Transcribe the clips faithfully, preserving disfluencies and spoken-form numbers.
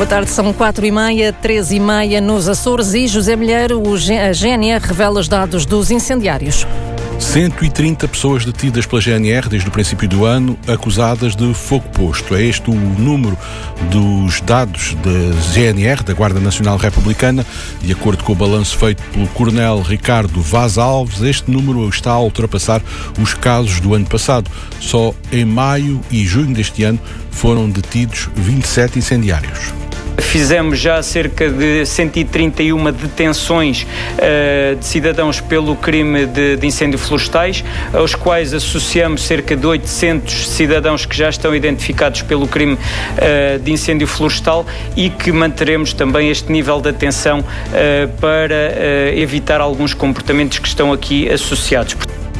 Boa tarde, são quatro e meia, três e meia nos Açores e José Milheiro, o G- a G N R revela os dados dos incendiários. cento e trinta pessoas detidas pela G N R desde o princípio do ano, acusadas de fogo posto. É este o número dos dados da G N R, da Guarda Nacional Republicana. De acordo com o balanço feito pelo Coronel Ricardo Vaz Alves, este número está a ultrapassar os casos do ano passado. Só em maio e junho deste ano foram detidos vinte e sete incendiários. Fizemos já cerca de cento e trinta e uma detenções uh, de cidadãos pelo crime de, de incêndio florestais, aos quais associamos cerca de oitocentos cidadãos que já estão identificados pelo crime uh, de incêndio florestal e que manteremos também este nível de atenção uh, para uh, evitar alguns comportamentos que estão aqui associados.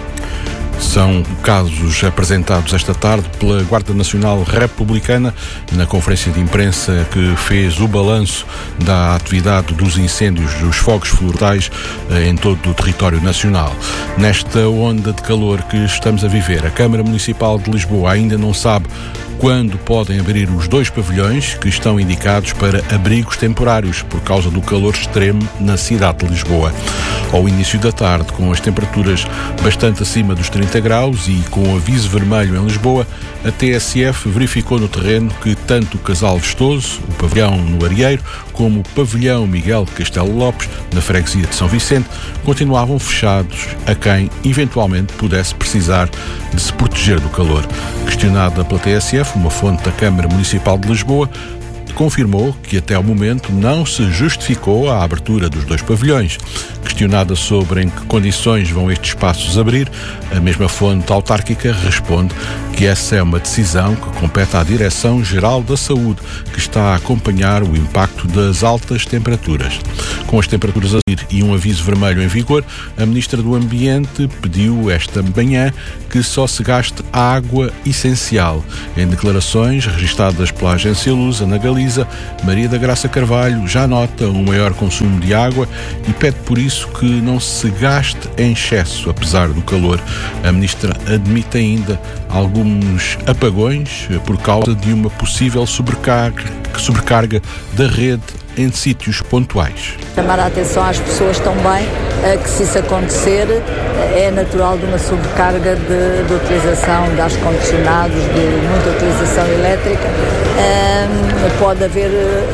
São casos apresentados esta tarde pela Guarda Nacional Republicana na conferência de imprensa que fez o balanço da atividade dos incêndios dos fogos florestais em todo o território nacional. Nesta onda de calor que estamos a viver, a Câmara Municipal de Lisboa ainda não sabe quando podem abrir os dois pavilhões que estão indicados para abrigos temporários por causa do calor extremo na cidade de Lisboa. Ao início da tarde, com as temperaturas bastante acima dos trinta graus e com o aviso vermelho em Lisboa, a T S F verificou no terreno que tanto o Casal Vestoso, o pavilhão no Arieiro, como o pavilhão Miguel Castelo Lopes, na freguesia de São Vicente, continuavam fechados a quem eventualmente pudesse precisar de se proteger do calor. Questionada pela T S F, uma fonte da Câmara Municipal de Lisboa confirmou que até ao momento não se justificou a abertura dos dois pavilhões. Questionada sobre em que condições vão estes espaços abrir, a mesma fonte autárquica responde que essa é uma decisão que compete à Direção-Geral da Saúde, que está a acompanhar o impacto das altas temperaturas. Com as temperaturas a subir e um aviso vermelho em vigor, a Ministra do Ambiente pediu esta manhã que só se gaste água essencial. Em declarações registadas pela agência Lusa na Galiza, Maria da Graça Carvalho já nota um maior consumo de água e pede por isso que não se gaste em excesso, apesar do calor. A Ministra admite ainda alguns apagões por causa de uma possível sobrecarga, sobrecarga da rede em sítios pontuais. Chamar a atenção às pessoas também que, se isso acontecer, é natural de uma sobrecarga de, de utilização de ar-condicionados, de muita utilização elétrica. Um, pode haver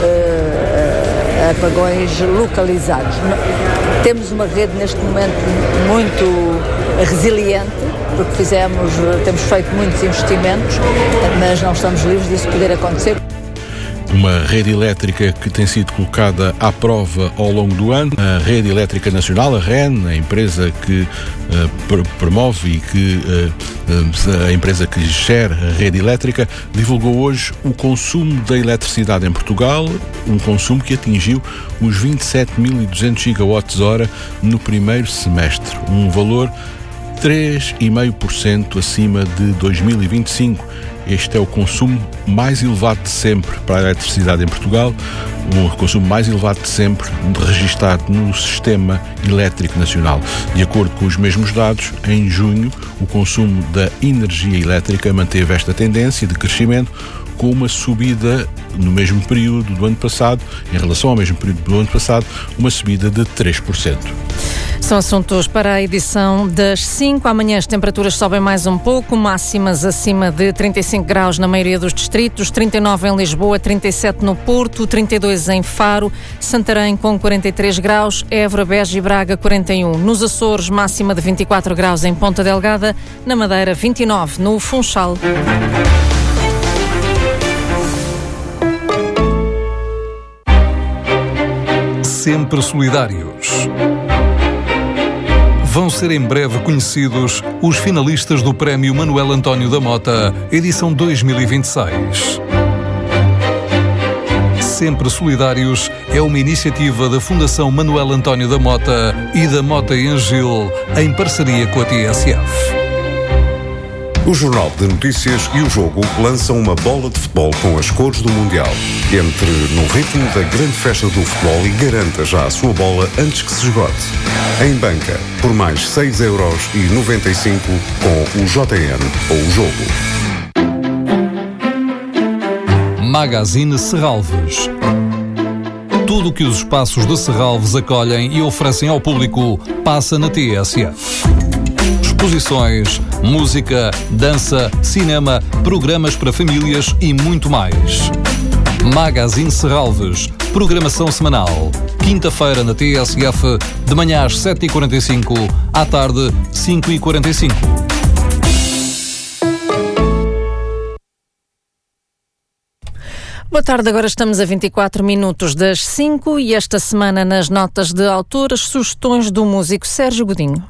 uh, apagões localizados. Temos uma rede neste momento muito resiliente, porque fizemos, temos feito muitos investimentos, mas não estamos livres disso poder acontecer. Uma rede elétrica que tem sido colocada à prova ao longo do ano. A Rede Elétrica Nacional, a R E N, a empresa que uh, pr- promove e que uh, uh, a empresa que gera a rede elétrica, divulgou hoje o consumo da eletricidade em Portugal, um consumo que atingiu os vinte e sete mil e duzentos gigawatts-hora no primeiro semestre, um valor três vírgula cinco por cento acima de dois mil e vinte e cinco. Este é o consumo mais elevado de sempre para a eletricidade em Portugal, o consumo mais elevado de sempre registado no Sistema Elétrico Nacional. De acordo com os mesmos dados, em junho, o consumo da energia elétrica manteve esta tendência de crescimento, com uma subida no mesmo período do ano passado, em relação ao mesmo período do ano passado, uma subida de três por cento. São assuntos para a edição das cinco. Amanhã as temperaturas sobem mais um pouco, máximas acima de trinta e cinco graus na maioria dos distritos, trinta e nove em Lisboa, trinta e sete no Porto, trinta e dois em Faro, Santarém com quarenta e três graus, Évora, Beja e Braga quarenta e um. Nos Açores, máxima de vinte e quatro graus em Ponta Delgada, na Madeira vinte e nove no Funchal. Sempre solidários. Vão ser em breve conhecidos os finalistas do Prémio Manuel António da Mota, edição dois mil e vinte e seis. Sempre Solidários é uma iniciativa da Fundação Manuel António da Mota e da Mota e Angil, em parceria com a T S F. O Jornal de Notícias e o Jogo lançam uma bola de futebol com as cores do Mundial. Entre no ritmo da grande festa do futebol e garanta já a sua bola antes que se esgote. Em banca, por mais seis euros e noventa e cinco com o J N ou o Jogo. Magazine Serralves. Tudo o que os espaços de Serralves acolhem e oferecem ao público passa na T S F. Exposições, música, dança, cinema, programas para famílias e muito mais. Magazine Serralves, programação semanal. Quinta-feira na T S F, de manhã às sete e quarenta e cinco, à tarde cinco e quarenta e cinco. Boa tarde, agora estamos a vinte e quatro minutos das cinco e esta semana nas notas de autor as sugestões do músico Sérgio Godinho.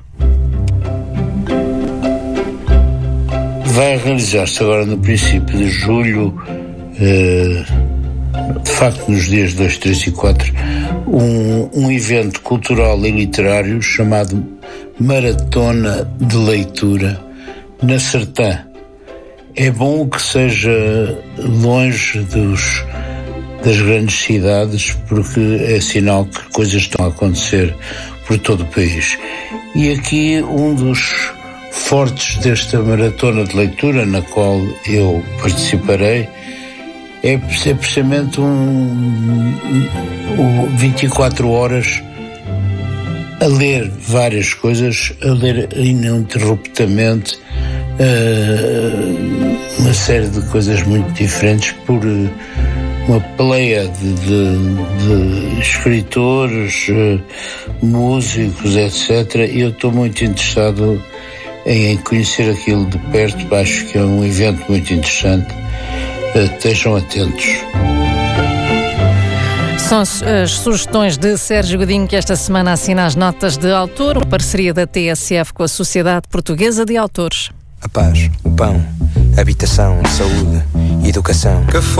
Vai realizar-se agora no princípio de julho, eh, de facto nos dias dois, três e quatro, um, um evento cultural e literário chamado Maratona de Leitura na Sertã. É bom que seja longe dos, das grandes cidades, porque é sinal que coisas estão a acontecer por todo o país. E aqui um dos fortes desta maratona de leitura, na qual eu participarei, é precisamente um, um vinte e quatro horas a ler várias coisas, a ler ininterruptamente uh, uma série de coisas muito diferentes por uh, uma pleia de, de, de escritores, uh, músicos, etcétera. E eu estou muito interessado em conhecer aquilo de perto. Acho que é um evento muito interessante. Uh, estejam atentos. São as sugestões de Sérgio Godinho, que esta semana assina as notas de autor, uma parceria da T S F com a Sociedade Portuguesa de Autores. A paz, o pão, a habitação, a saúde, a educação.